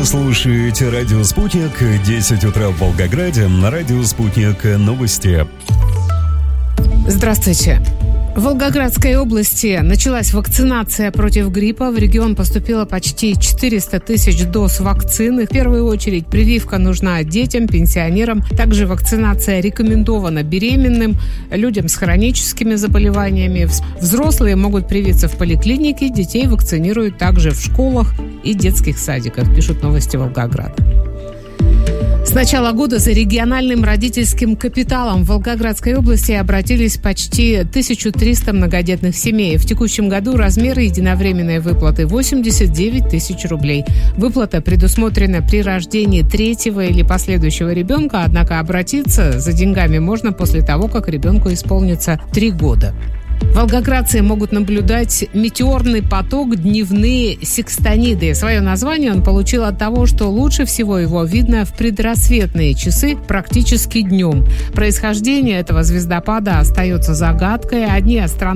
слушаете «Радио Спутник», 10 утра в Волгограде, на «Радио Спутник» новости. Здравствуйте. В Волгоградской области началась вакцинация против гриппа. В регион поступило почти 400 тысяч доз вакцины. В первую очередь прививка нужна детям, пенсионерам. Также вакцинация рекомендована беременным, людям с хроническими заболеваниями. Взрослые могут привиться в поликлинике. Детей вакцинируют также в школах и детских садиках, пишут «Новости Волгограда». С начала года за региональным родительским капиталом в Волгоградской области обратились почти 1300 многодетных семей. В текущем году размер единовременной выплаты 89 тысяч рублей. Выплата предусмотрена при рождении третьего или последующего ребенка, однако обратиться за деньгами можно после того, как ребенку исполнится 3 года. Волгоградцы могут наблюдать метеорный поток «Дневные секстониды». Свое название он получил от того, что лучше всего его видно в предрассветные часы, практически днем. Происхождение этого звездопада остается загадкой. Одни астрономы